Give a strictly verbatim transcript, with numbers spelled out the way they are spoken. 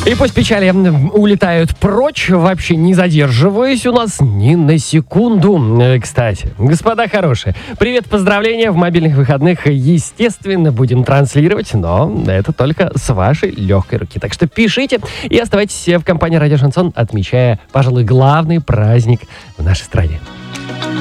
И пусть печали улетают прочь, вообще не задерживаясь у нас ни на секунду. Кстати, господа хорошие, привет, поздравления в мобильных выходных, естественно, будем транслировать, но это только с вашей легкой руки. Так что пишите и оставайтесь в компании «Радио Шансон», отмечая, пожалуй, главный праздник в нашей стране.